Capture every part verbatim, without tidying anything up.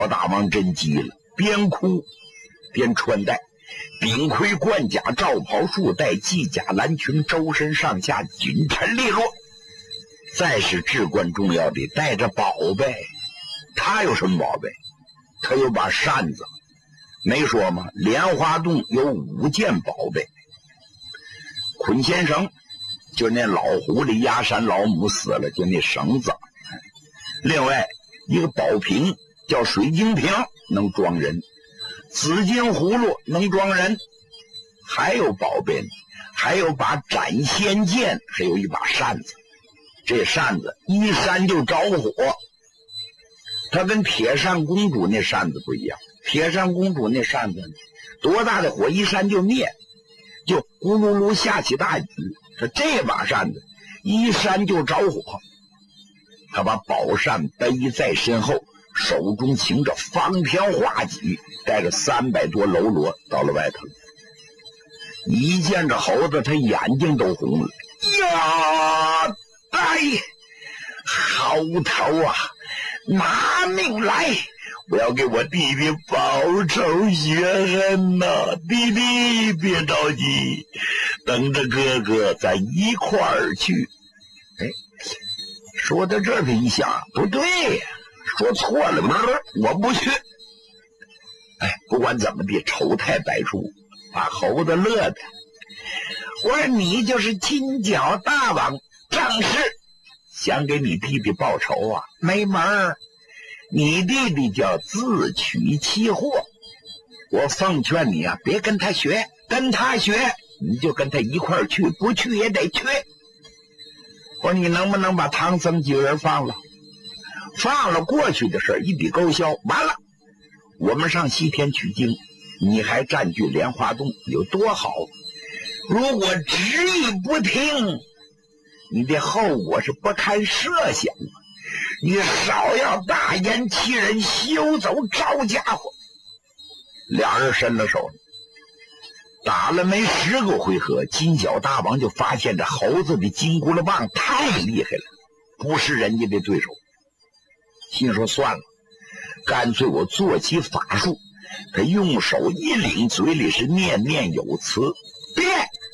大王真急了，边哭边穿戴，秉盔冠甲，罩袍束带，系甲蓝裙，周身上下锦尘利落。再是至关重要的，带着宝贝。他有什么宝贝？他有把扇子。没说吗？莲花洞有五件宝贝。捆先生，就那老狐狸压山老母死了，就那绳子。另外一个宝瓶叫水晶瓶，能装人；紫金葫芦能装人。还有宝贝呢，还有把斩仙剑，还有一把扇子。这扇子一扇就着火，它跟铁扇公主那扇子不一样。铁扇公主那扇子多大的火一扇就灭，就咕噜噜下起大雨。说这把扇子一扇就着火。他把宝扇背在身后，手中擎着方飘画戟，带着三百多喽啰到了外头。一见着猴子，他眼睛都红了。呀，哎，猴头啊，拿命来！我要给我弟弟报仇雪恨呐、啊！弟弟别着急，等着哥哥咱一块儿去。哎，说到这儿他一想，不对呀，说错了，我不去。哎，不管怎么地，丑态百出，把猴子乐的。我说你就是金角大王，正是想给你弟弟报仇啊，没门儿。你弟弟叫自取其祸，我奉劝你啊，别跟他学，跟他学你就跟他一块儿去，不去也得去。我说你能不能把唐僧几个人放了？放了，过去的事一笔勾销，完了我们上西天取经，你还占据莲花洞，有多好？如果执意不听，你的后果是不堪设想啊！你少要大言欺人，休走招家伙！俩人伸了手，打了没十个回合，金角大王就发现这猴子的金箍噜棒太厉害了，不是人家的对手。心说算了，干脆我做起法术。他用手一领，嘴里是念念有词，变。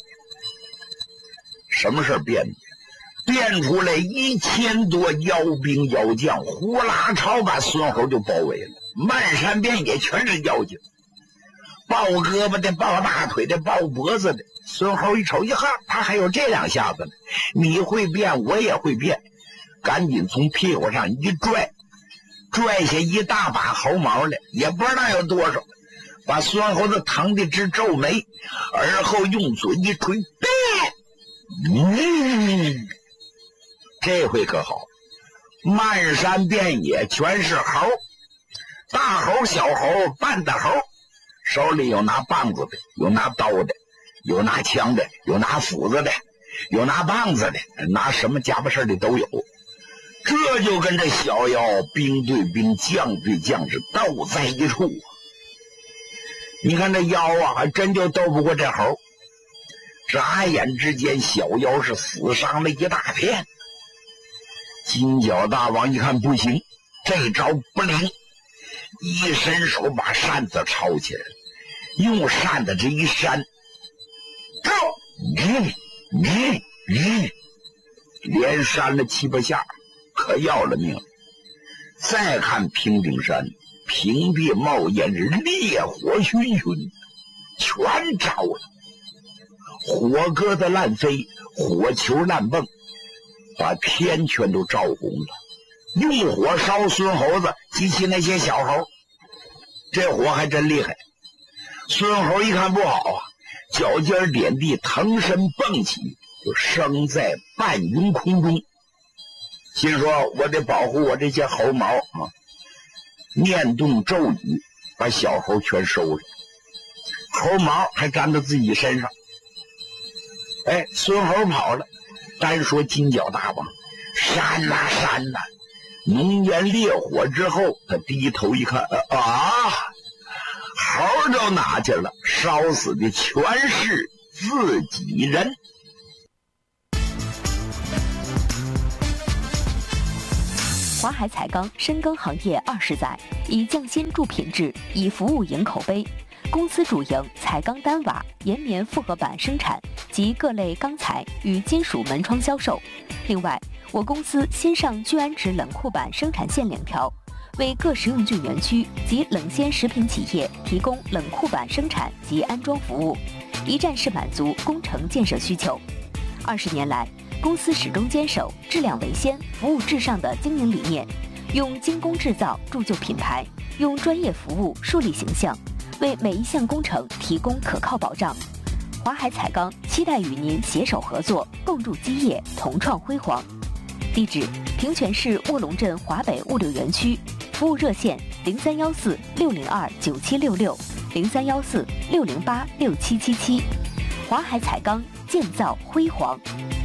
什么事变？变出来一千多妖兵妖将，呼啦超把孙猴就包围了，漫山遍野全是妖精，抱胳膊的，抱大腿的，抱脖子的。孙猴一瞅，一哈，他还有这两下子呢，你会变，我也会变，赶紧从屁股上一拽，拽下一大把猴毛来，也不知道有多少，把孙猴子疼的直皱眉，而后用嘴一吹，变，嗯。这回可好，漫山遍野全是猴，大猴小猴半大猴，手里有拿棒子的，有拿刀的，有拿枪的，有拿斧子的，有拿棒子的，拿什么家伙事的都有。这就跟这小妖兵对兵，将对将是斗在一处。你看这妖啊，还真就斗不过这猴。眨眼之间，小妖是死伤了一大片。金角大王一看不行，这招不灵，一伸手把扇子抄起来，用扇子这一扇，go，嗯嗯嗯，连扇了七八下，可要了命了。再看平顶山，平地冒烟，烈火熏熏，全着了，火疙瘩乱飞，火球乱蹦，把天全都照红了。用火烧孙猴子及其那些小猴，这火还真厉害。孙猴一看不好啊，脚尖点地，腾身蹦起，就升在半云空中，心说我得保护我这些猴毛啊，念动咒语，把小猴全收了，猴毛还粘到自己身上。哎，孙猴跑了，单说金角大王，扇呐扇呐，浓烟烈火之后，他低头一看，啊，猴都哪去了？烧死的全是自己人。 华海彩钢深耕行业二十载，以匠心助品质，以服务赢口碑。公司主营彩钢单瓦、岩棉复合板生产及各类钢材与金属门窗销售。另外，我公司新上聚氨酯冷库板生产线两条，为各食用菌园区及冷鲜食品企业提供冷库板生产及安装服务，一站式满足工程建设需求。二十年来，公司始终坚守质量为先、服务至上的经营理念，用精工制造铸就品牌，用专业服务树立形象，为每一项工程提供可靠保障。华海彩钢期待与您携手合作，共筑基业，同创辉煌。地址：平泉市卧龙镇华北物流园区，服务热线零三幺四六零二九七六六零三幺四六零八六七七七。华海彩钢，建造辉煌。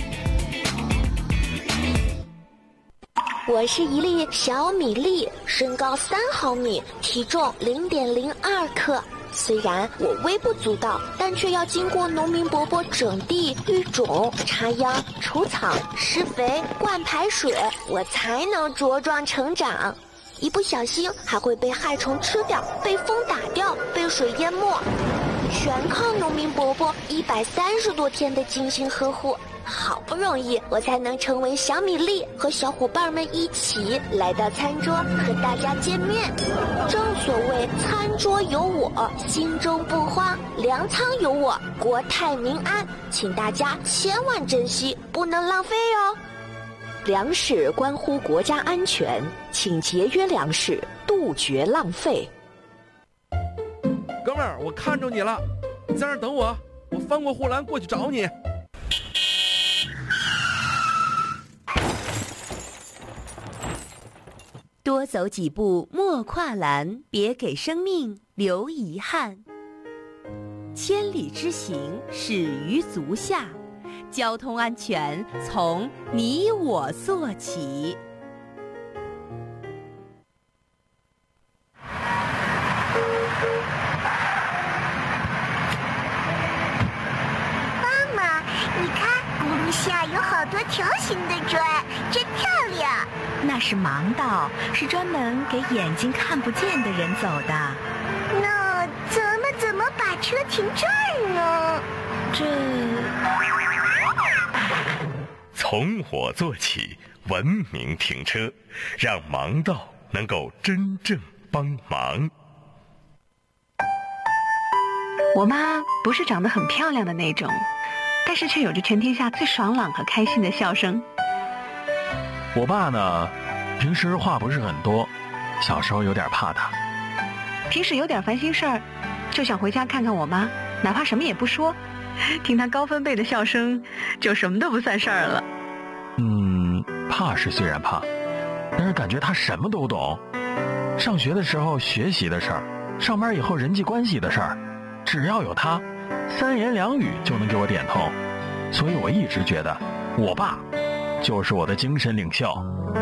我是一粒小米粒，身高三毫米，体重零点零二克。虽然我微不足道，但却要经过农民伯伯整地、育种、插秧、除草、施肥、灌排水，我才能茁壮成长。一不小心还会被害虫吃掉，被风打掉，被水淹没，全靠农民伯伯一百三十多天的精心呵护。好不容易我才能成为小米粒，和小伙伴们一起来到餐桌和大家见面。正所谓餐桌有我，心中不慌；粮仓有我，国泰民安。请大家千万珍惜，不能浪费哦。 粮食关乎国家安全，请节约粮食，杜绝浪费。 哥们儿，我看着你了，你在那儿等我，我翻过护栏过去找你。 多走几步莫跨栏，别给生命留遗憾。千里之行始于足下，交通安全从你我做起。 妈妈，你看轱辘下有好多条形的砖，真漂亮。 那是盲道，是专门给眼睛看不见的人走的。 那咱们怎么把车停这儿呢？ 这…… 从我做起，文明停车，让盲道能够真正帮忙。 我妈不是长得很漂亮的那种，但是却有着全天下最爽朗和开心的笑声。 我爸呢，平时话不是很多，小时候有点怕他。 平时有点烦心事儿，就想回家看看我妈，哪怕什么也不说，听她高分贝的笑声，就什么都不算事儿了。 嗯，怕是虽然怕，但是感觉他什么都懂。上学的时候学习的事儿，上班以后人际关系的事儿，只要有他，三言两语就能给我点透。所以我一直觉得，我爸就是我的精神领袖。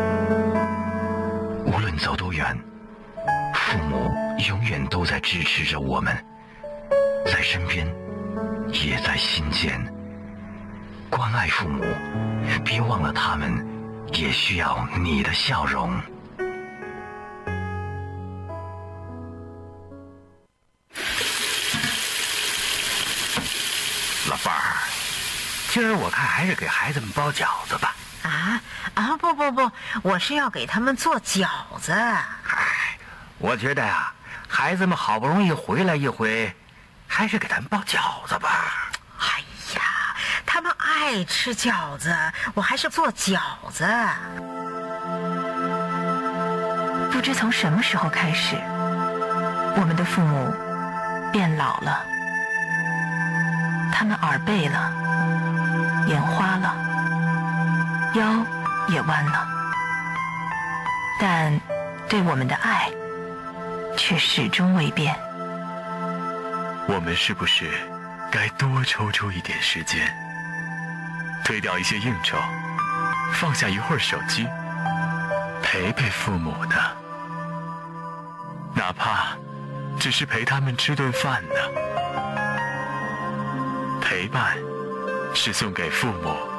无论走多远，父母永远都在支持着我们，在身边，也在心间。关爱父母，别忘了他们也需要你的笑容。老伴儿，今儿我看还是给孩子们包饺子吧。 啊啊不不不，我是要给他们做饺子。 哎，我觉得呀、啊，孩子们好不容易回来一回，还是给他们包饺子吧。 哎呀，他们爱吃饺子，我还是做饺子。 不知从什么时候开始，我们的父母变老了，他们耳背了，眼花了，腰也弯了，但对我们的爱却始终未变。 我们是不是该多抽出一点时间，推掉一些应酬，放下一会儿手机，陪陪父母呢？哪怕只是陪他们吃顿饭呢？陪伴是送给父母